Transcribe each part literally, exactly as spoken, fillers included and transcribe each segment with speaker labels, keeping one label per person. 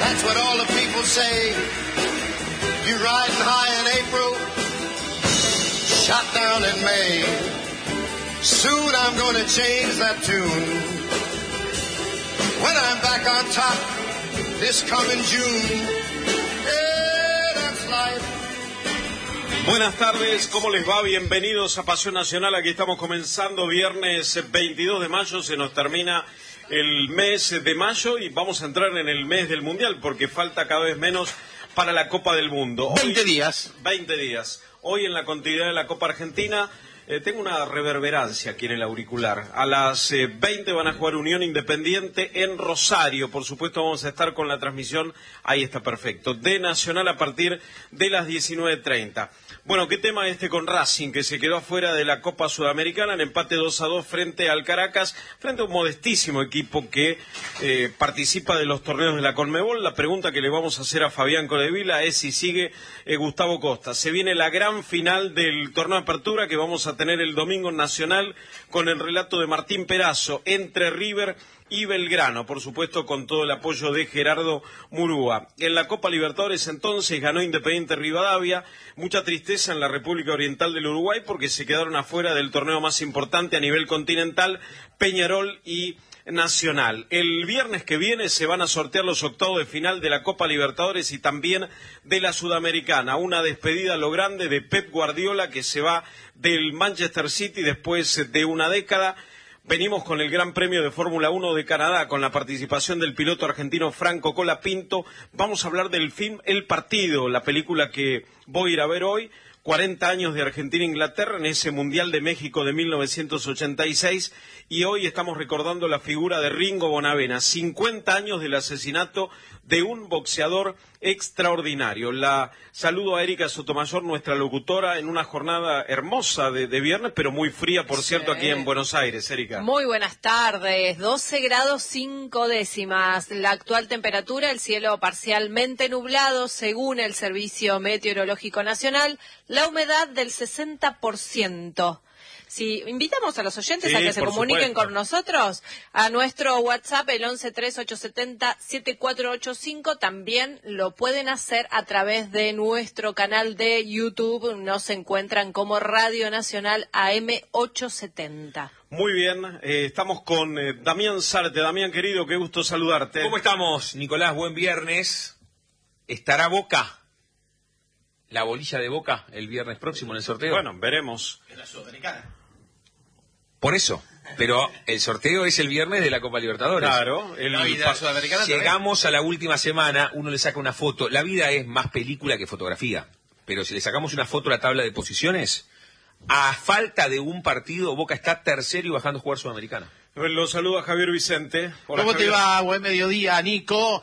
Speaker 1: That's what all the people say. You riding high in April, shot down in May. Soon I'm gonna change that tune. When I'm back on top this coming June. Yeah, that's life.
Speaker 2: Buenas tardes, ¿cómo les va? Bienvenidos a Pasión Nacional. Aquí estamos comenzando viernes veintidós de mayo, se nos termina el mes de mayo y vamos a entrar en el mes del Mundial porque falta cada vez menos para la Copa del Mundo. Hoy,
Speaker 3: veinte días.
Speaker 2: veinte días. Hoy en la continuidad de la Copa Argentina eh, tengo una reverberancia aquí en el auricular. A las eh, veinte van a jugar Unión Independiente en Rosario. Por supuesto vamos a estar con la transmisión, ahí está perfecto, de Nacional a partir de las diecinueve treinta. Bueno, ¿qué tema este con Racing, que se quedó afuera de la Copa Sudamericana en empate dos a dos frente al Caracas, frente a un modestísimo equipo que eh, participa de los torneos de la Conmebol? La pregunta que le vamos a hacer a Fabián Codevila es si sigue eh, Gustavo Costa. Se viene la gran final del torneo de apertura que vamos a tener el domingo en Nacional con el relato de Martín Perazo entre River y Belgrano, por supuesto con todo el apoyo de Gerardo Murúa. En la Copa Libertadores entonces ganó Independiente Rivadavia, mucha tristeza en la República Oriental del Uruguay porque se quedaron afuera del torneo más importante a nivel continental, Peñarol y Nacional. El viernes que viene se van a sortear los octavos de final de la Copa Libertadores y también de la Sudamericana. Una despedida a lo grande de Pep Guardiola, que se va del Manchester City después de una década. Venimos con el Gran Premio de Fórmula uno de Canadá, con la participación del piloto argentino Franco Colapinto. Vamos a hablar del film El Partido, la película que voy a ir a ver hoy. cuarenta años de Argentina-Inglaterra en ese Mundial de México de mil novecientos ochenta y seis. Y hoy estamos recordando la figura de Ringo Bonavena, cincuenta años del asesinato de un boxeador extraordinario. La saludo a Erika Sotomayor, nuestra locutora, en una jornada hermosa de, de viernes, pero muy fría, por cierto, sí, aquí en Buenos Aires. Erika.
Speaker 4: Muy buenas tardes, doce grados cinco décimas. La actual temperatura, el cielo parcialmente nublado, según el Servicio Meteorológico Nacional, la humedad del sesenta por ciento. Si invitamos a los oyentes sí, a que se comuniquen supuesto. con nosotros, a nuestro WhatsApp, el once tres ocho siete cero siete cuatro ocho cinco, también lo pueden hacer a través de nuestro canal de YouTube. Nos encuentran como Radio Nacional A M ochocientos setenta.
Speaker 2: Muy bien, eh, estamos con eh, Damián Sarte. Damián, querido, qué gusto saludarte.
Speaker 3: ¿Cómo estamos, Nicolás? Buen viernes. ¿Estará Boca, la bolilla de Boca, el viernes próximo en el sorteo?
Speaker 2: Bueno, veremos.
Speaker 5: En la Sudamericana.
Speaker 3: Por eso, pero el sorteo es el viernes de la Copa Libertadores.
Speaker 2: Claro, el
Speaker 5: no, y de la Sudamericana
Speaker 3: llegamos
Speaker 5: también.
Speaker 3: A la última semana, uno le saca una foto. La vida es más película que fotografía, pero si le sacamos una foto a la tabla de posiciones, a falta de un partido, Boca está tercero y bajando a jugar Sudamericana.
Speaker 2: Lo saluda Javier Vicente. Hola,
Speaker 5: ¿Cómo
Speaker 2: Javier.
Speaker 5: te va? Buen mediodía, Nico.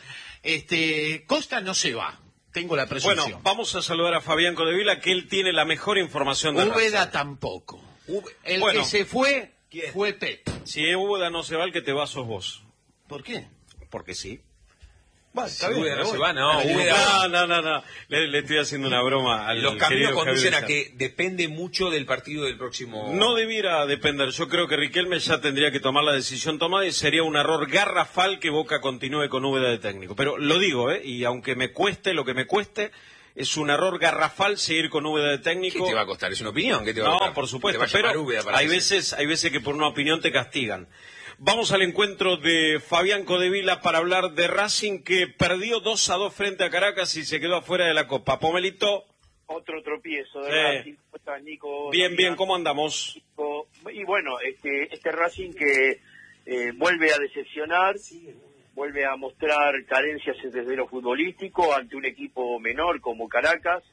Speaker 5: Este, Costa no se va. Tengo la presunción.
Speaker 2: Bueno, vamos a saludar a Fabián Codevila, que él tiene la mejor información de
Speaker 5: Úbeda
Speaker 2: Racing.
Speaker 5: tampoco. El
Speaker 2: bueno,
Speaker 5: que se fue,
Speaker 3: ¿quién?
Speaker 5: fue Pep.
Speaker 2: Si Úbeda no se va, el que te va sos vos.
Speaker 5: ¿Por qué?
Speaker 2: Porque sí.
Speaker 5: Bueno,
Speaker 3: Si Úbeda no se va, no.
Speaker 2: No,
Speaker 3: Úbeda-
Speaker 2: no, no, no. Le, le estoy haciendo una broma al
Speaker 3: Los caminos
Speaker 2: querido
Speaker 3: conducen
Speaker 2: Javier
Speaker 3: a que depende mucho del partido del próximo...
Speaker 2: No debiera depender. Yo creo que Riquelme ya tendría que tomar la decisión tomada y sería un error garrafal que Boca continúe con Úbeda de técnico. Pero lo digo, ¿eh? Y aunque me cueste lo que me cueste, es un error garrafal seguir con Úbeda de técnico.
Speaker 3: ¿Qué te va a costar? ¿Es una opinión? ¿Qué te va a costar?
Speaker 2: No, por supuesto,
Speaker 3: Te va a llamar
Speaker 2: pero
Speaker 3: Úbeda para
Speaker 2: hay
Speaker 3: que se-
Speaker 2: veces, hay veces que por una opinión te castigan. Vamos al encuentro de Fabián Codevila para hablar de Racing, que perdió dos a dos frente a Caracas y se quedó afuera de la Copa. Pomelito.
Speaker 6: Otro tropiezo de
Speaker 2: Sí.
Speaker 6: Racing. ¿Cómo estás, Nico?
Speaker 2: Bien,
Speaker 6: Damián?
Speaker 2: bien, ¿cómo andamos?
Speaker 6: Nico. Y bueno, este, este Racing que eh, vuelve a decepcionar, vuelve a mostrar carencias desde lo futbolístico ante un equipo menor como Caracas,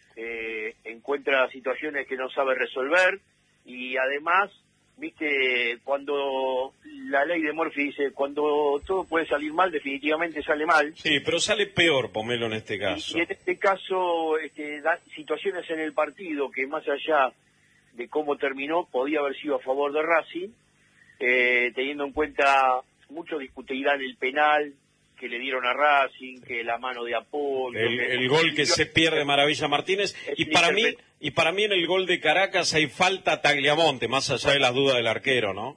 Speaker 6: eh, encuentra situaciones que no sabe resolver y además, viste, cuando la ley de Murphy dice, cuando todo puede salir mal, definitivamente sale mal.
Speaker 2: Sí, pero sale peor, Pomelo, en este caso.
Speaker 6: Y en este caso, este, da situaciones en el partido que más allá de cómo terminó, podía haber sido a favor de Racing, eh, teniendo en cuenta, muchos discutirán el penal que le dieron a Racing, que la mano de Apolo...
Speaker 2: El,
Speaker 6: que-
Speaker 2: el gol que se pierde Maravilla Martínez.
Speaker 6: Es
Speaker 2: Y para mí
Speaker 6: interpre-
Speaker 2: y para mí en el gol de Caracas hay falta a Tagliamonte, más allá de las dudas del arquero, ¿no?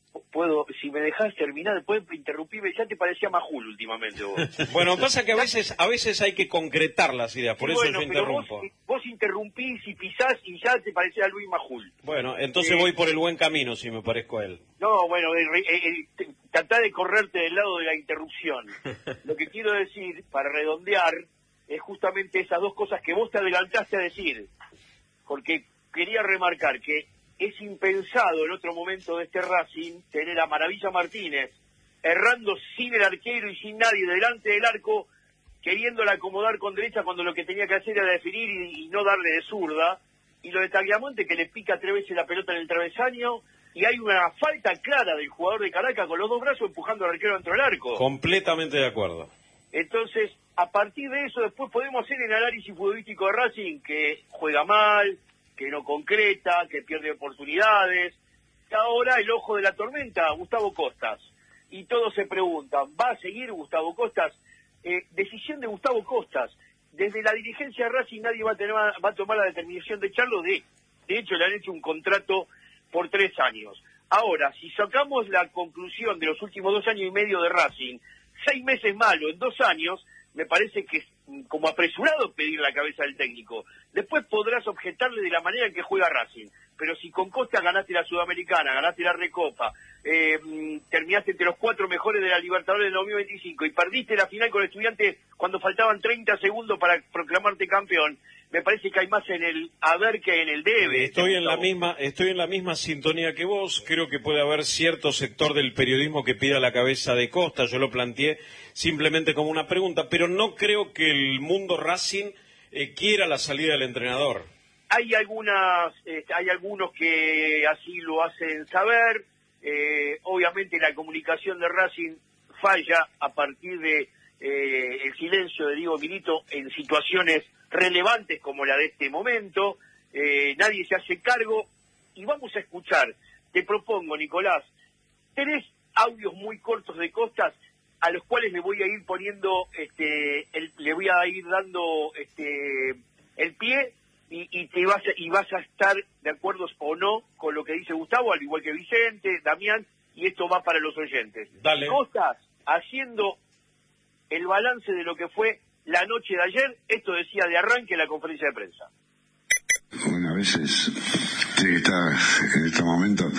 Speaker 6: puedo, si me dejás terminar, puedes interrumpirme, ya te parecía Majul últimamente vos.
Speaker 2: Bueno, pasa que a veces a veces hay que concretar las ideas, por
Speaker 6: Y
Speaker 2: eso
Speaker 6: bueno,
Speaker 2: yo
Speaker 6: pero
Speaker 2: interrumpo.
Speaker 6: Vos, vos interrumpís y pisás y ya te parecía Luis Majul.
Speaker 2: Bueno, entonces
Speaker 6: Eh,
Speaker 2: voy por el buen camino si me parezco a él.
Speaker 6: No, bueno, eh, eh, eh, tratá de correrte del lado de la interrupción. Lo que quiero decir, para redondear, es justamente esas dos cosas que vos te adelantaste a decir. Porque quería remarcar que es impensado en otro momento de este Racing tener a Maravilla Martínez errando sin el arquero y sin nadie delante del arco, queriéndola acomodar con derecha cuando lo que tenía que hacer era definir y, y no darle de zurda. Y lo de Tagliamonte, que le pica tres veces la pelota en el travesaño, y hay una falta clara del jugador de Caracas con los dos brazos empujando al arquero dentro del arco.
Speaker 2: Completamente de acuerdo.
Speaker 6: Entonces, a partir de eso, después podemos hacer el análisis futbolístico de Racing, que juega mal, que no concreta, que pierde oportunidades. Y ahora el ojo de la tormenta, Gustavo Costas. Y todos se preguntan, ¿va a seguir Gustavo Costas? Eh, decisión de Gustavo Costas. Desde la dirigencia de Racing nadie va a, tener, va a tomar la determinación de echarlo. De, de hecho, le han hecho un contrato por tres años. Ahora, si sacamos la conclusión de los últimos dos años y medio de Racing, seis meses malo en dos años, me parece que es como apresurado pedir la cabeza del técnico. Después podrás objetarle de la manera en que juega Racing, pero si con Costa ganaste la Sudamericana, ganaste la Recopa, eh, terminaste entre los cuatro mejores de la Libertadores del dos mil veinticinco y perdiste la final con Estudiantes cuando faltaban treinta segundos para proclamarte campeón, me parece que hay más en el haber que en el debe.
Speaker 2: Estoy en la misma, estoy en la misma sintonía que vos. Creo que puede haber cierto sector del periodismo que pida la cabeza de Costa. Yo lo planteé simplemente como una pregunta, pero no creo que el mundo Racing eh, quiera la salida del entrenador.
Speaker 6: Hay algunas, eh, hay algunos que así lo hacen saber. Eh, obviamente la comunicación de Racing falla a partir de eh, el silencio de Diego Milito en situaciones relevantes como la de este momento. Eh, nadie se hace cargo y vamos a escuchar. Te propongo, Nicolás, tres audios muy cortos de Costas a los cuales le voy a ir poniendo, este, el, le voy a ir dando este, el pie y, y te vas a, y vas a estar de acuerdo o no con lo que dice Gustavo, al igual que Vicente, Damián, y esto va para los oyentes.
Speaker 2: Dale.
Speaker 6: Costas haciendo el balance de lo que fue la noche de ayer, esto decía de arranque la conferencia de prensa.
Speaker 7: Bueno, a veces tiene que estar en estos momentos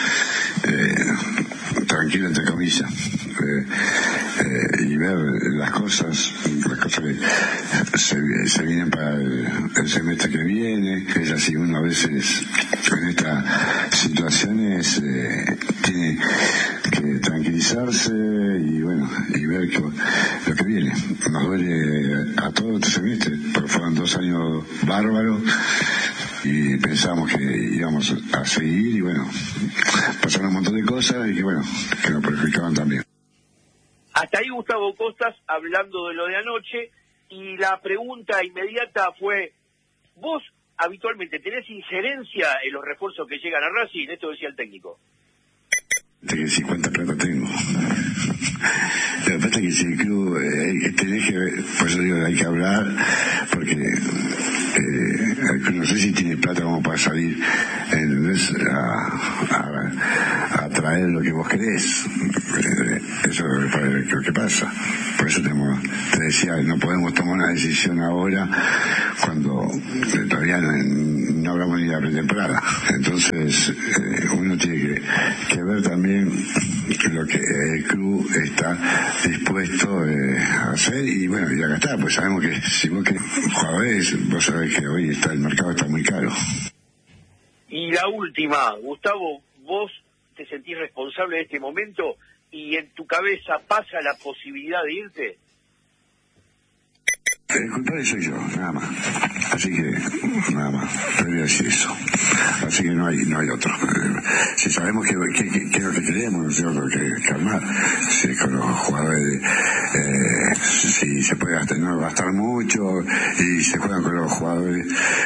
Speaker 7: eh, tranquilo, entre comillas, eh, eh, y ver las cosas, las cosas que se, se vienen para el, el semestre que viene. Es así, uno a veces en estas situaciones eh, tiene que tranquilizarse y bueno, y ver que, lo que viene. Nos duele a todo este semestre, porque fueron dos años bárbaros y pensábamos que íbamos a seguir y bueno, pasaron un montón de cosas y que bueno, que nos perjudicaban también.
Speaker 6: Hasta ahí Gustavo Costas hablando de lo de anoche, y la pregunta inmediata fue, ¿vos habitualmente tenés injerencia en los refuerzos que llegan a Racing? Esto decía el técnico.
Speaker 7: De que si cuánta plata tengo. Lo que pasa es que si el club eh, tenés que ver, por eso digo hay que hablar, porque eh, el club no sé si tiene plata como para salir ¿entendés? A, a, a traer lo que vos querés. Eh, eso es lo que pasa. Por eso tenemos, te decía, no podemos tomar una decisión ahora cuando eh, todavía no, no hablamos ni de la pretemporada. Entonces eh, uno tiene que, que ver también lo que el club está dispuesto eh, a hacer y bueno, y acá está, pues sabemos que si vos querés jugadores, vos sabés que hoy está el mercado está muy caro.
Speaker 6: Y la última, Gustavo, vos te sentís responsable de este momento y en tu cabeza pasa la posibilidad de irte.
Speaker 7: El culpable soy yo, nada más. Así que, nada más, te voy a decir eso. Así que no hay no hay otro. Eh, si sabemos que, que, que, que es lo que queremos, ¿no es cierto? Que calmar. Si con los jugadores, eh, si se puede gastar, no gastar mucho, y se juegan con los jugadores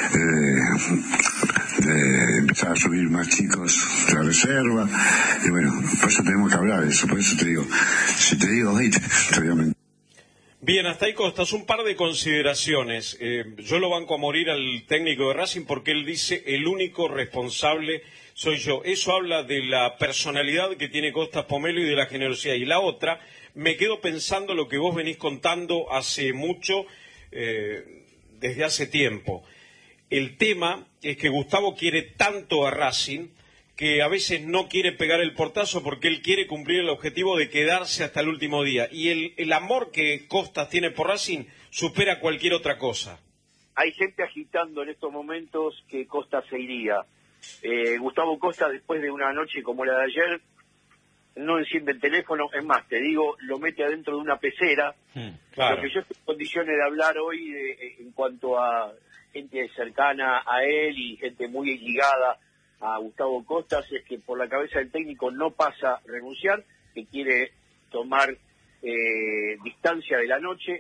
Speaker 7: eh, de empezar a subir más chicos de la reserva. Y bueno, por eso tenemos que hablar de eso. Por eso te digo, si te digo, hey, te, te voy a mentir.
Speaker 2: Bien, hasta ahí Costas, un par de consideraciones. Eh, yo lo banco a morir al técnico de Racing porque él dice el único responsable soy yo. Eso habla de la personalidad que tiene Costas Pomelo y de la generosidad. Y la otra, me quedo pensando lo que vos venís contando hace mucho, eh, desde hace tiempo. El tema es que Gustavo quiere tanto a Racing que a veces no quiere pegar el portazo porque él quiere cumplir el objetivo de quedarse hasta el último día. Y el, el amor que Costas tiene por Racing supera cualquier otra cosa.
Speaker 6: Hay gente agitando en estos momentos que Costas se iría. Eh, Gustavo Costa, después de una noche como la de ayer, no enciende el teléfono, es más, te digo, lo mete adentro de una pecera.
Speaker 2: Mm, claro.
Speaker 6: Lo que yo estoy en condiciones de hablar hoy de, en cuanto a gente cercana a él y gente muy ligada a Gustavo Costas es que por la cabeza del técnico no pasa renunciar, que quiere tomar eh, distancia de la noche,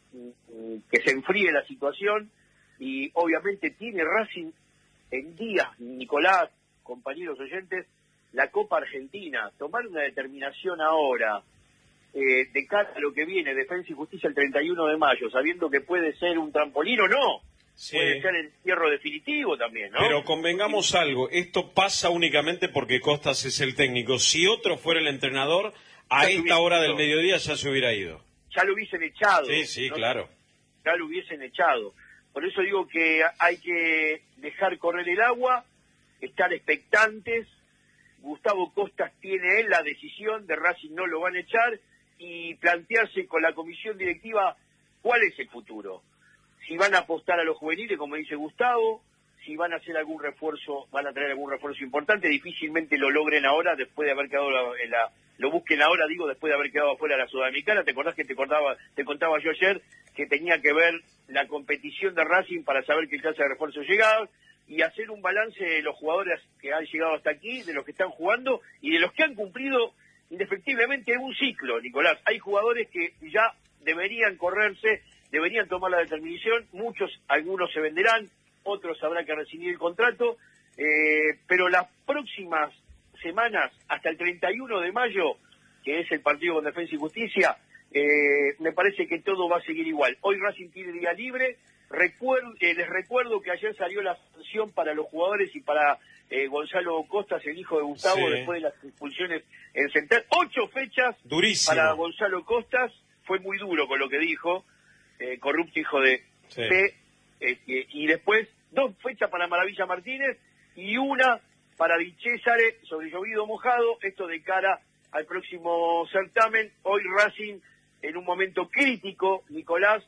Speaker 6: que se enfríe la situación y obviamente tiene Racing en días, Nicolás, compañeros oyentes, la Copa Argentina, tomar una determinación ahora eh, de cara a lo que viene, Defensa y Justicia el treinta y uno de mayo, sabiendo que puede ser un trampolín o no, sí. Puede ser el cierre definitivo también, ¿no?
Speaker 2: Pero convengamos algo, esto pasa únicamente porque Costas es el técnico. Si otro fuera el entrenador, a ya esta hora del mediodía ya se hubiera ido.
Speaker 6: Ya lo hubiesen echado.
Speaker 2: Sí, sí, ¿no? Claro.
Speaker 6: Ya lo hubiesen echado. Por eso digo que hay que dejar correr el agua, estar expectantes. Gustavo Costas tiene él la decisión de Racing, no lo van a echar, y plantearse con la comisión directiva cuál es el futuro. Si van a apostar a los juveniles, como dice Gustavo, si van a hacer algún refuerzo, van a traer algún refuerzo importante, difícilmente lo logren ahora, después de haber quedado la, en la, lo busquen ahora, digo, después de haber quedado afuera de la Sudamericana. ¿Te acordás que te contaba, te contaba yo ayer que tenía que ver la competición de Racing para saber qué clase de refuerzo llegaba y hacer un balance de los jugadores que han llegado hasta aquí, de los que están jugando y de los que han cumplido indefectiblemente un ciclo, Nicolás? Hay jugadores que ya deberían correrse, deberían tomar la determinación, muchos, algunos se venderán, otros habrá que rescindir el contrato, eh, pero las próximas semanas, hasta el treinta y uno de mayo, que es el partido con Defensa y Justicia, eh, me parece que todo va a seguir igual. Hoy Racing tiene día libre. Recuerdo, eh, les recuerdo que ayer salió la sanción para los jugadores y para eh, Gonzalo Costas, el hijo de Gustavo, sí. Después de las expulsiones en Central. Ocho fechas
Speaker 2: Durísimo.
Speaker 6: Para Gonzalo Costas. Fue muy duro con lo que dijo, eh, corrupto hijo de
Speaker 2: sí.
Speaker 6: P. Eh, eh, y después dos fechas para Maravilla Martínez y una para Di Césare sobre llovido mojado. Esto de cara al próximo certamen. Hoy Racing en un momento crítico, Nicolás,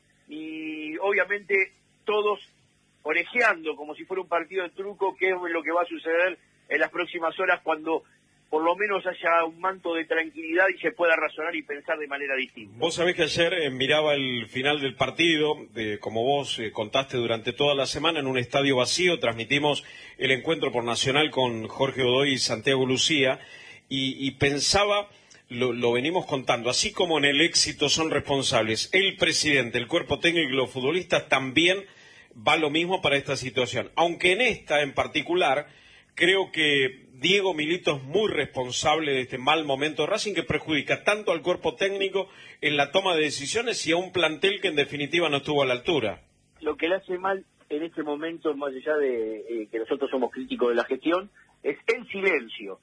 Speaker 6: y obviamente todos orejeando como si fuera un partido de truco, qué es lo que va a suceder en las próximas horas cuando por lo menos haya un manto de tranquilidad y se pueda razonar y pensar de manera distinta.
Speaker 2: Vos sabés que ayer eh, miraba el final del partido, de, como vos eh, contaste durante toda la semana, en un estadio vacío, transmitimos el encuentro por Nacional con Jorge Godoy y Santiago Lucía, y, y pensaba, lo, lo venimos contando, así como en el éxito son responsables el presidente, el cuerpo técnico y los futbolistas, también va lo mismo para esta situación. Aunque en esta en particular, creo que Diego Milito es muy responsable de este mal momento de Racing que perjudica tanto al cuerpo técnico en la toma de decisiones y a un plantel que en definitiva no estuvo a la altura.
Speaker 6: Lo que le hace mal en este momento, más allá de eh, que nosotros somos críticos de la gestión, es el silencio.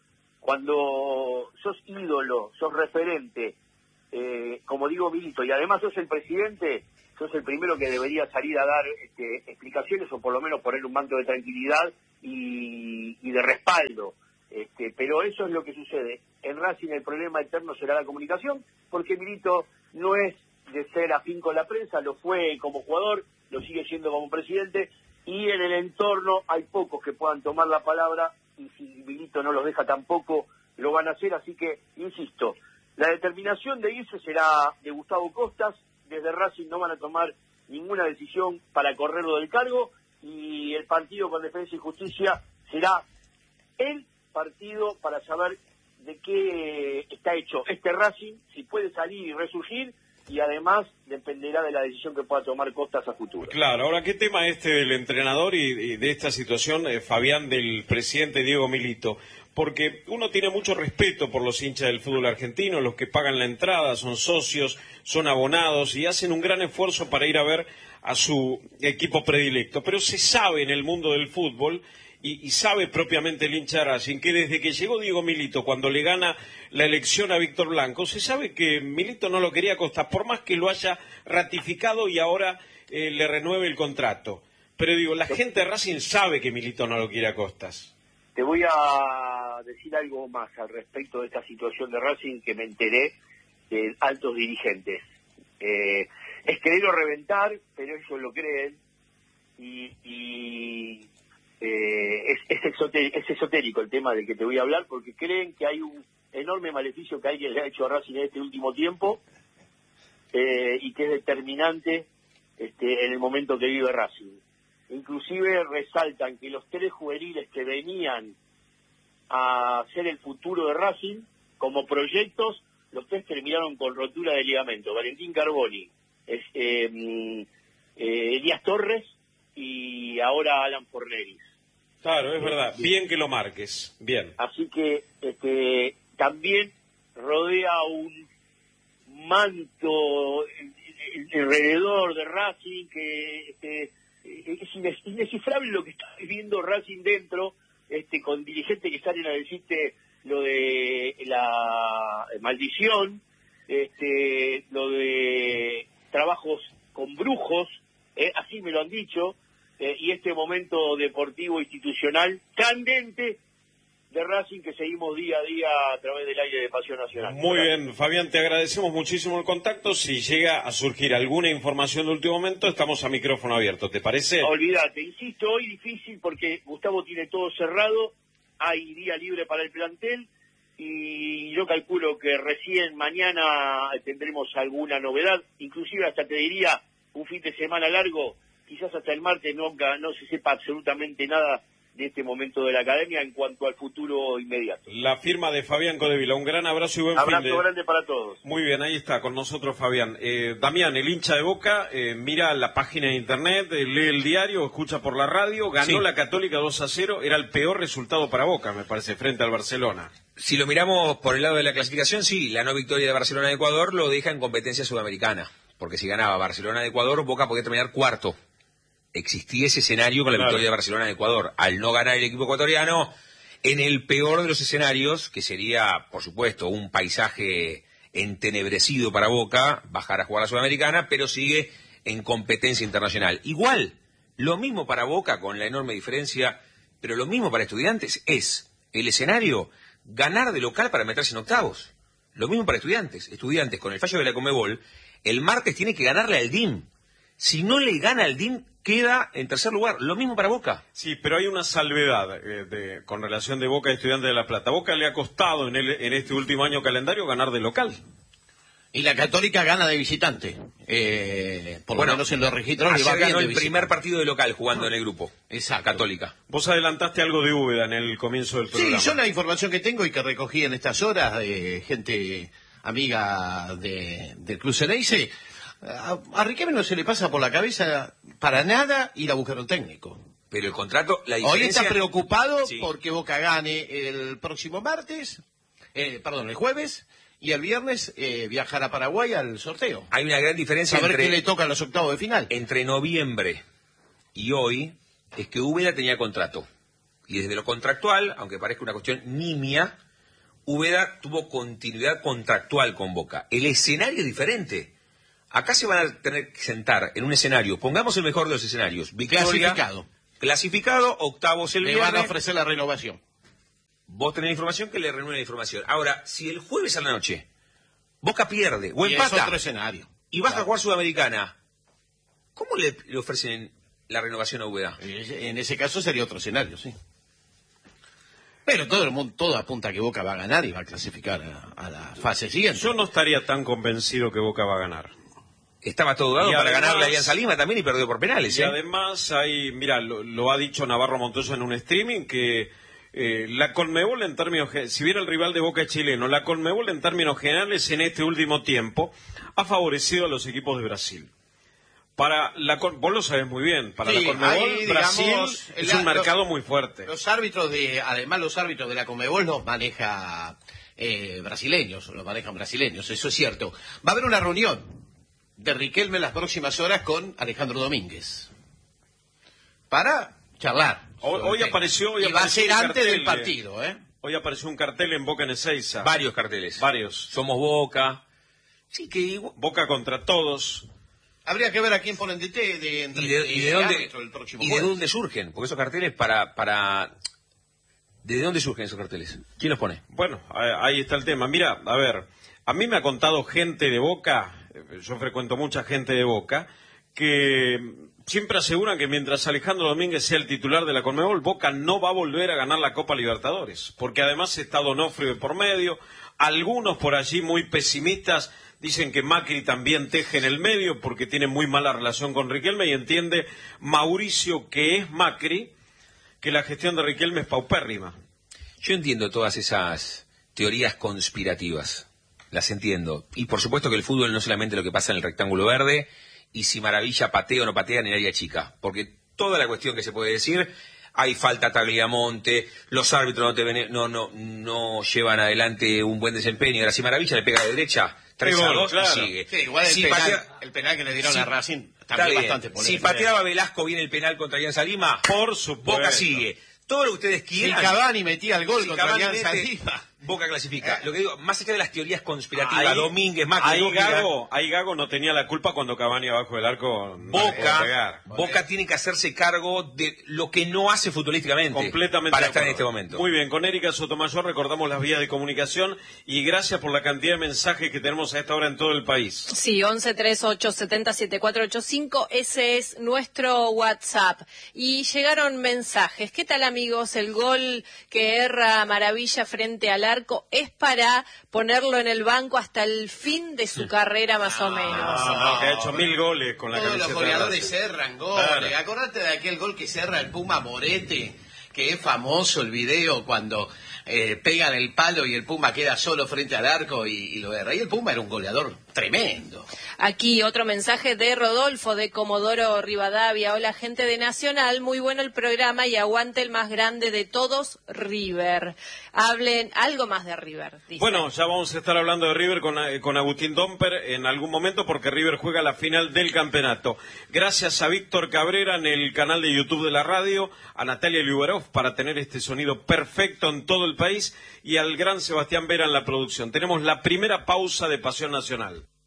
Speaker 6: Cuando sos ídolo, sos referente, eh, como digo Milito, y además sos el presidente, sos el primero que debería salir a dar este, explicaciones o por lo menos poner un manto de tranquilidad y, y de respaldo. Este, pero eso es lo que sucede. En Racing el problema eterno será la comunicación, porque Milito no es de ser afín con la prensa, lo fue como jugador, lo sigue siendo como presidente, y en el entorno hay pocos que puedan tomar la palabra, y si Milito no los deja tampoco lo van a hacer, así que, insisto, la determinación de irse será de Gustavo Costas. Desde Racing no van a tomar ninguna decisión para correrlo del cargo, y el partido con Defensa y Justicia será el partido para saber de qué está hecho este Racing, si puede salir y resurgir, y además dependerá de la decisión que pueda tomar Costas a futuro.
Speaker 2: Claro, ahora, ¿qué tema este del entrenador y, y de esta situación, eh, Fabián, del presidente Diego Milito? Porque uno tiene mucho respeto por los hinchas del fútbol argentino, los que pagan la entrada, son socios, son abonados y hacen un gran esfuerzo para ir a ver a su equipo predilecto. Pero se sabe en el mundo del fútbol, y, y sabe propiamente el hincha de Racing que desde que llegó Diego Milito, cuando le gana la elección a Víctor Blanco, se sabe que Milito no lo quería a Costa, por más que lo haya ratificado y ahora eh, le renueve el contrato. Pero digo, la gente de Racing sabe que Milito no lo quiere a Costas.
Speaker 6: Te voy a decir algo más al respecto de esta situación de Racing que me enteré de altos dirigentes. Eh, es quererlo reventar, pero ellos lo creen y... y Eh, es, es, esotérico, es esotérico el tema del que te voy a hablar, porque creen que hay un enorme maleficio que alguien le ha hecho a Racing en este último tiempo eh, y que es determinante este, en el momento que vive Racing. Inclusive resaltan que los tres juveniles que venían a ser el futuro de Racing como proyectos, los tres terminaron con rotura de ligamento. Valentín Carboni, es, eh, eh, Elías Torres y ahora Alan Forneris.
Speaker 2: Claro, es verdad. Bien que lo marques. Bien.
Speaker 6: Así que este, también rodea un manto alrededor de Racing que este, es indescifrable lo que está viviendo Racing dentro, este, con dirigentes que salen a decirte lo de la maldición, este, lo de trabajos con brujos, eh, así me lo han dicho. Eh, y este momento deportivo institucional candente de Racing que seguimos día a día a través del aire de Pasión Nacional.
Speaker 2: Muy bien, Fabián, te agradecemos muchísimo el contacto. Si llega a surgir alguna información de último momento, estamos a micrófono abierto, ¿te parece?
Speaker 6: Olvídate, insisto, hoy difícil porque Gustavo tiene todo cerrado, hay día libre para el plantel y yo calculo que recién mañana tendremos alguna novedad, inclusive hasta te diría un fin de semana largo. Quizás hasta el martes no, no se sepa absolutamente nada de este momento de la academia en cuanto al futuro inmediato.
Speaker 2: La firma de Fabián Codevila, un gran abrazo y buen
Speaker 6: abrazo
Speaker 2: fin de...
Speaker 6: grande para todos.
Speaker 2: Muy bien, ahí está con nosotros Fabián. Eh, Damián, el hincha de Boca, eh, mira la página de internet, eh, lee el diario, escucha por la radio, ganó
Speaker 3: sí.
Speaker 2: la Católica dos a cero, era el peor resultado para Boca, me parece, frente al Barcelona.
Speaker 3: Si lo miramos por el lado de la clasificación, sí, la no victoria de Barcelona de Ecuador lo deja en competencia sudamericana, porque si ganaba Barcelona de Ecuador, Boca podía terminar cuarto. Existía ese escenario con la
Speaker 2: claro.
Speaker 3: victoria de Barcelona de Ecuador. Al no ganar el equipo ecuatoriano, en el peor de los escenarios, que sería, por supuesto, un paisaje entenebrecido para Boca, bajar a jugar a la Sudamericana, pero sigue en competencia internacional. Igual, lo mismo para Boca, con la enorme diferencia, pero lo mismo para Estudiantes, es el escenario ganar de local para meterse en octavos. Lo mismo para Estudiantes. Estudiantes, con el fallo de la Conmebol, el martes tiene que ganarle al D I M. Si no le gana al D I M, queda en tercer lugar. Lo mismo para Boca.
Speaker 2: Sí, pero hay una salvedad eh, de, con relación de Boca y Estudiantes de La Plata. Boca le ha costado en, el, en este último año calendario ganar de local.
Speaker 5: Y la Católica gana de visitante. Eh, por
Speaker 3: Bueno,
Speaker 5: lo menos en los registros. le va
Speaker 3: Ayer
Speaker 5: bien
Speaker 3: ganó
Speaker 5: de
Speaker 3: el
Speaker 5: visitante.
Speaker 3: primer partido de local jugando en el grupo.
Speaker 5: Exacto.
Speaker 3: Católica.
Speaker 2: Vos adelantaste algo de Úbeda en el comienzo del programa.
Speaker 5: Sí, yo la información que tengo y que recogí en estas horas de gente amiga de, del Club Ceneice, a, a Riquelme no se le pasa por la cabeza para nada ir a buscar un técnico.
Speaker 3: Pero el contrato, la
Speaker 5: Hoy
Speaker 3: diferencia...
Speaker 5: está preocupado
Speaker 3: Sí.
Speaker 5: porque Boca gane el próximo martes, eh, perdón, el jueves, y el viernes eh, viajar a Paraguay al sorteo.
Speaker 3: Hay una gran diferencia
Speaker 5: A ver
Speaker 3: entre,
Speaker 5: qué le toca en los octavos de final.
Speaker 3: entre noviembre y hoy, es que Úbeda tenía contrato. Y desde lo contractual, aunque parezca una cuestión nimia, Úbeda tuvo continuidad contractual con Boca. El escenario es diferente. Acá se van a tener que sentar en un escenario, pongamos el mejor de los escenarios, victoria,
Speaker 5: Clasificado.
Speaker 3: clasificado, octavos el
Speaker 5: Le van a
Speaker 3: viernes,
Speaker 5: ofrecer la renovación.
Speaker 3: vos tenés la información que le renueven la información. Ahora, si el jueves a la noche Boca pierde o
Speaker 5: Y es
Speaker 3: empata
Speaker 5: otro escenario.
Speaker 3: y vas
Speaker 5: Claro.
Speaker 3: a jugar Sudamericana, ¿cómo le, le ofrecen la renovación a Úbeda?
Speaker 5: En ese caso sería otro escenario, sí. Pero todo el mundo, todo apunta a que Boca va a ganar y va a clasificar a, a la fase siguiente.
Speaker 2: Yo no estaría tan convencido que Boca va a ganar.
Speaker 3: Estaba todo dado
Speaker 2: Y
Speaker 3: para
Speaker 2: además-
Speaker 3: ganar la Alianza Lima también y perdió por penales.
Speaker 2: Y
Speaker 3: ¿eh?
Speaker 2: además hay, mira, lo, lo ha dicho Navarro Montoya en un streaming que eh, la Conmebol en términos, ge- si bien el rival de Boca es chileno, la Conmebol en términos generales en este último tiempo ha favorecido a los equipos de Brasil. Para la Con- vos lo sabés muy bien, para
Speaker 5: Sí,
Speaker 2: la Conmebol
Speaker 5: ahí,
Speaker 2: Brasil
Speaker 5: digamos,
Speaker 2: es
Speaker 5: la-
Speaker 2: un mercado
Speaker 5: los-
Speaker 2: muy fuerte.
Speaker 5: Los árbitros de, además los árbitros de la Conmebol los maneja eh, brasileños, los manejan brasileños, eso es cierto. Va a haber una reunión de Riquelme en las próximas horas con Alejandro Domínguez para charlar.
Speaker 2: Hoy, hoy apareció... Hoy
Speaker 5: y va a
Speaker 2: apareció
Speaker 5: ser
Speaker 2: un
Speaker 5: antes
Speaker 2: cartel,
Speaker 5: del partido, ¿eh?
Speaker 2: Hoy apareció un cartel en Boca en Ezeiza.
Speaker 3: Varios carteles.
Speaker 2: Varios.
Speaker 3: Somos Boca. Sí, que igual...
Speaker 2: Boca contra todos.
Speaker 5: Habría que ver a quién ponen de, de, de, entre,
Speaker 3: ¿Y de, y de
Speaker 5: de
Speaker 3: dónde,
Speaker 5: árbitro el próximo
Speaker 3: y de
Speaker 5: jueves.
Speaker 3: dónde surgen? Porque esos carteles para... para... ¿De dónde surgen esos carteles? ¿Quién los pone?
Speaker 2: Bueno, ahí está el tema. Mira, a ver, a mí me ha contado gente de Boca, yo frecuento mucha gente de Boca, que siempre aseguran que mientras Alejandro Domínguez sea el titular de la Conmebol, Boca no va a volver a ganar la Copa Libertadores, porque además está Donofrio de por medio. Algunos por allí muy pesimistas dicen que Macri también teje en el medio porque tiene muy mala relación con Riquelme, y entiende Mauricio, que es Macri, que la gestión de Riquelme es paupérrima.
Speaker 3: Yo entiendo todas esas teorías conspirativas, las entiendo. Y por supuesto que el fútbol no es solamente lo que pasa en el rectángulo verde, y si Maravilla patea o no patea en el área chica, porque toda la cuestión que se puede decir, hay falta a Tagliamonte, los árbitros no, te ven, no, no, no llevan adelante un buen desempeño, ahora si Maravilla le pega de derecha, tres a dos,
Speaker 2: claro.
Speaker 3: y sigue.
Speaker 5: Sí, igual el,
Speaker 3: Si
Speaker 5: penal,
Speaker 3: patea-
Speaker 5: el penal que le dieron
Speaker 3: Sí,
Speaker 5: a Racing
Speaker 3: Está
Speaker 5: también
Speaker 3: bien.
Speaker 5: bastante
Speaker 3: Si
Speaker 5: polémico.
Speaker 3: pateaba Velasco bien el penal contra Alianza Lima,
Speaker 2: Por supuesto.
Speaker 3: Boca sigue. Todo lo que ustedes
Speaker 5: Si
Speaker 3: quieran.
Speaker 5: Cavani metía el gol
Speaker 3: Si
Speaker 5: contra
Speaker 3: Cavani
Speaker 5: Alianza
Speaker 3: mete,
Speaker 5: Lima.
Speaker 3: Boca clasifica. Lo que digo, más allá de las teorías conspirativas,
Speaker 2: Ahí-
Speaker 3: Domínguez, Macri,
Speaker 2: ahí
Speaker 3: Boca,
Speaker 2: Gago, ahí Gago no tenía la culpa cuando Cavani abajo del arco no le pudo pegar.
Speaker 3: Boca, Boca tiene que hacerse cargo de lo que no hace futbolísticamente
Speaker 2: Completamente
Speaker 3: para
Speaker 2: de
Speaker 3: estar en
Speaker 2: acuerdo.
Speaker 3: este momento.
Speaker 2: Muy bien, con Erika Sotomayor recordamos las vías de comunicación y gracias por la cantidad de mensajes que tenemos a esta hora en todo el país.
Speaker 4: Sí, once treinta y ocho setenta setenta y cuatro ochenta y cinco, ese es nuestro WhatsApp. Y llegaron mensajes. ¿Qué tal, amigos? El gol que erra Maravilla frente al arco es para ponerlo en el banco hasta el fin de su carrera, más o menos.
Speaker 2: No, no, que ha hecho mil goles con la
Speaker 5: Todos los
Speaker 2: camiseta de
Speaker 5: goleadores
Speaker 2: Racing.
Speaker 5: cerran goles.
Speaker 2: Claro.
Speaker 5: Acordate de aquel gol que cerra el Puma Morete, que es famoso el video cuando eh, pegan el palo y el Puma queda solo frente al arco y, y lo erra. Y el Puma era un goleador tremendo.
Speaker 4: Aquí otro mensaje de Rodolfo de Comodoro Rivadavia. Hola, gente de Nacional, muy bueno el programa y aguante el más grande de todos, River. Hablen algo más de River, dice.
Speaker 2: Bueno, ya vamos a estar hablando de River con, eh, con Agustín Domper en algún momento porque River juega la final del campeonato. Gracias a Víctor Cabrera en el canal de YouTube de la radio, a Natalia Liubarov para tener este sonido perfecto en todo el país y al gran Sebastián Vera en la producción. Tenemos la primera pausa de Pasión Nacional.